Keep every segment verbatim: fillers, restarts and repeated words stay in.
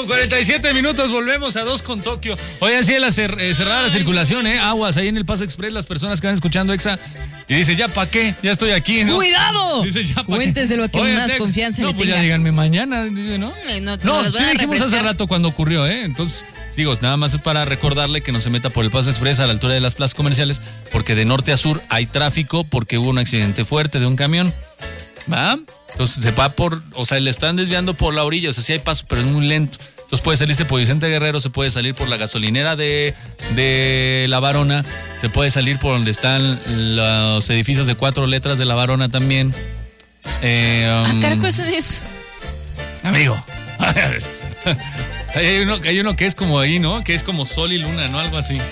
cuarenta y siete minutos, volvemos a dos con Tokio. Oigan, sí, la cer- eh, cerrada la circulación, ¿eh? Aguas ahí en el Paso Express, las personas que van escuchando Exa. Y dice, ¿ya pa' qué? Ya estoy aquí, ¿no? ¡Cuidado! Dice, ¿ya pa' qué? Cuénteselo a quien Oigan, más te- confianza no, le pues tenga. ya díganme mañana, dice, ¿no? No, no, No, los sí van a dijimos hace refrescar. rato cuando ocurrió, ¿eh? Entonces, digo, nada más es para recordarle que no se meta por el Paso Express a la altura de las plazas comerciales, porque de norte a sur hay tráfico, porque hubo un accidente fuerte de un camión. ¿Va? Entonces se va por, o sea, le están desviando por la orilla, o sea, sí hay paso, pero es muy lento. Entonces puede salirse por Vicente Guerrero, se puede salir por la gasolinera de, de La Varona, se puede salir por donde están los edificios de cuatro letras de La Varona también. Eh, um, Ah, carajo, eso es. Amigo. hay, uno, hay uno que es como ahí, ¿no? Que es como sol y luna, ¿no? Algo así.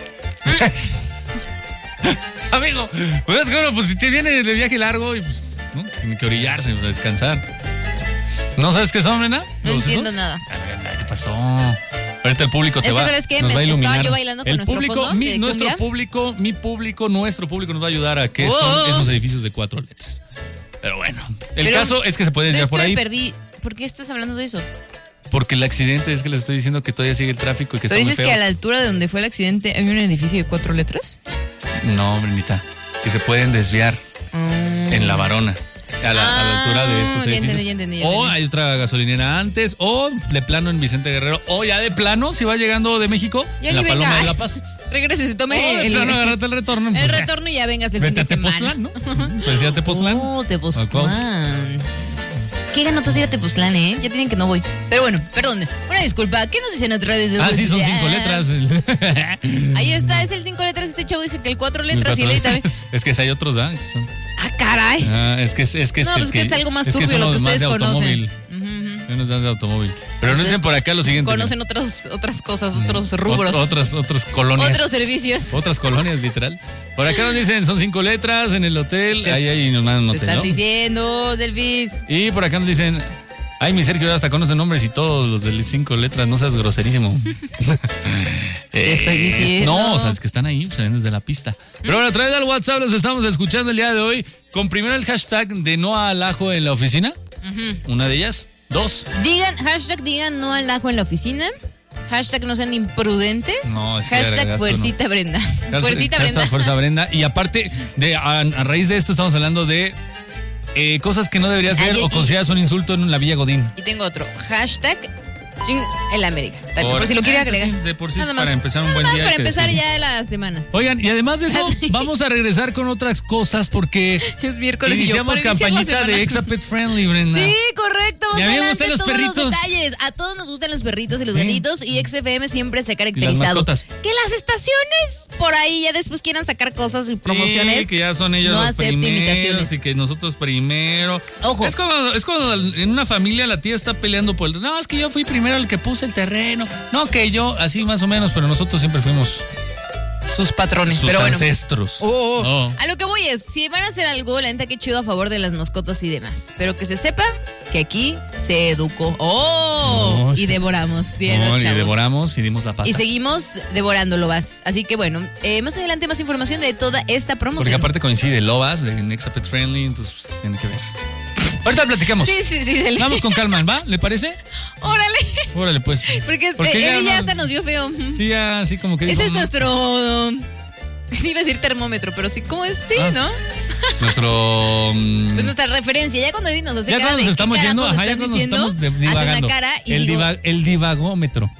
Amigo, pues es que bueno, pues si te viene de viaje largo y pues, ¿no? Tiene que orillarse para descansar. ¿No sabes qué son, Mena? No ¿Los entiendo esos? nada. A ver, ¿qué pasó? Ahorita el público te Es que, va, ¿sabes qué? nos Me- va a iluminar. estaba yo bailando con el nuestro público, fondo mi, de nuestro cumbia. público, mi público, nuestro público nos va a ayudar a qué Oh. son esos edificios de cuatro letras. Pero bueno, el Pero, caso es que se puede No, desviar es que por me ahí. perdí. ¿Por qué estás hablando de eso? Porque el accidente es que les estoy diciendo que todavía sigue el tráfico y que ¿Tú está muy dices feo. que a la altura de donde fue el accidente hay un edificio de cuatro letras? No, Brenita, que se pueden desviar Mm. en La Varona. A la, a la altura de estos Ah, ya edificios. entendí, ya entendí, ya o entendí. hay otra gasolinera antes, o de plano en Vicente Guerrero, o ya de plano, si va llegando de México, Ya en la ni Paloma venga. de la Paz. Regrese, se tome O de el, plano, agárrate el retorno. el pues ya. retorno y ya vengas el fin Vete de a semana. Tepoztlán, ¿no? Pues ya Tepoztlán. Oh, ¿A Tepoztlán. Qué ganotas ir a Tepoztlán, ¿eh? Ya tienen que no voy. Pero bueno, perdón. Una disculpa. ¿Qué nos dicen a través de Ah, sí, son WhatsApp? cinco letras. Ahí está, es el cinco letras. Este chavo dice que el cuatro letras y él también. Es que si hay otros, ¿ah? Son- Ah, caray. Ah, es que es, es que No, es pues el que es algo más es turbio son lo que los más ustedes de conocen. automóvil. Ujú, ujú. Hay unos más de automóvil. Pero no Ustedes dicen por acá lo siguiente. Conocen ¿no? otras, otras cosas, otros rubros. Ot- otras, otras colonias. Otros servicios. Otras colonias, literal. Por acá nos dicen, son cinco letras en el hotel. Te- Ahí, ahí nos mandan un Te hotel, están ¿no? diciendo, Delvis. Y por acá nos dicen, ay, mi Sergio, hasta conoce nombres y todos los de las cinco letras, no seas groserísimo. Te estoy diciendo. No, o sea, es que están ahí, se ven desde la pista. Pero bueno, a través del WhatsApp los estamos escuchando el día de hoy. Con primero el hashtag de no al ajo en la oficina. Una de ellas. Dos. Digan, hashtag digan no al ajo en la oficina. Hashtag no sean imprudentes. No, es que hashtag agregaste fuercita Brenda. Fuercita Hashtag Brenda. Fuerza Brenda. Y aparte, de, a, a raíz de esto estamos hablando de eh, cosas que no debería ser Ay, o y- consideras un insulto en la Villa Godín. Y tengo otro. Hashtag ching el América. Tal, por, si lo quiere Eso sí, agregar. de por sí Nada es más. para empezar un Nada buen más día. para hay que empezar decirlo. ya la semana. Oigan, y además de eso, vamos a regresar con otras cosas porque Es miércoles y yo, iniciamos para iniciar la campañita semana. de Exa Pet Friendly, Brenda. Sí, correcto. Y a mí me adelante gustan los todos perritos. los detalles. A todos nos gustan los perritos y los Sí. gatitos y X F M siempre se ha Y las caracterizado. mascotas. Que las estaciones por ahí ya después quieran sacar cosas y promociones. Sí, que ya son ellos no los acepte primeros imitaciones. y que nosotros primero. Ojo. Es como, es como en una familia la tía está peleando por el... No, es que yo fui primero el que puse el terreno. No, que yo, así más o menos, pero nosotros siempre fuimos Sus patrones, sus pero bueno. ancestros. Oh, oh. Oh. A lo que voy es, si van a hacer algo, la neta que chido a favor de las mascotas y demás. Pero que se sepa que aquí se educó. ¡Oh! Oh, y sí. devoramos. Bien, No, los y chavos. devoramos y dimos la pata. Y seguimos devorándolo vas. Así que bueno, eh, más adelante más información de toda esta Porque promoción. aparte coincide Lobas de Nexa Pet Friendly, entonces pues, tiene que ver. Ahorita platicamos. Sí, sí, sí. Dele. Vamos con calma, ¿va? ¿Le parece? Órale. Órale, pues. Porque, Porque eh, ya él ya no- hasta nos vio feo. Sí, ya así como que... Ese dijo, es "Mm, nuestro... Iba a decir termómetro, pero sí, ¿cómo es? Sí, Ah. ¿no? Nuestro... mm, Pues nuestra referencia. Ya cuando nos hace ya cara cuando de nos qué estamos yendo, carajos ajá, ya están cuando nos diciendo, estamos de- hace divagando. una cara y el, digo, diva- el divagómetro.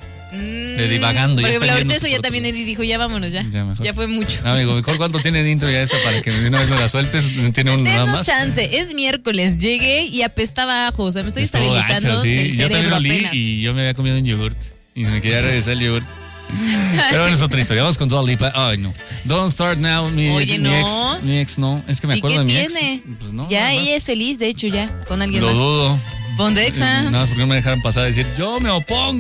De divagando, ya Porque está ahorita yendo eso por ya otro también lado. Eddie dijo, ya vámonos, ya. Ya, mejor. Ya fue mucho. Amigo, mejor cuánto tiene de intro ya esta para que de una vez me la sueltes. Tiene un nada Denos más. chance, es miércoles, llegué y apestaba ajo, o sea, me estoy Estuvo estabilizando gacho, sí. del Yo cerebro también lo li apenas. y yo me había comido un yogurt. Y me quería regresar el yogurt. Pero bueno, es otra historia. Vamos con Dua Lipa. Ay, no. Don't start now. Mi, Oye, mi no. ex. Mi ex no. Es que me ¿Y acuerdo qué de mi tiene? ex. Pues no, ya nada más. ella es feliz, de hecho, ya, con alguien Lo más. dudo. Pondexa. Nada más porque no me dejaron pasar a decir, yo me opongo.